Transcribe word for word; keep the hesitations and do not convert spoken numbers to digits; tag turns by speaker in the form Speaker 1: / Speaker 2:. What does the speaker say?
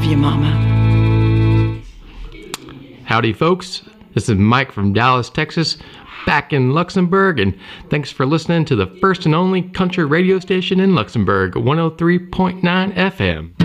Speaker 1: you, Mama.
Speaker 2: Howdy, folks. This is Mike from Dallas, Texas, back in Luxembourg, and thanks for listening to the first and only country radio station in Luxembourg, one oh three point nine F M.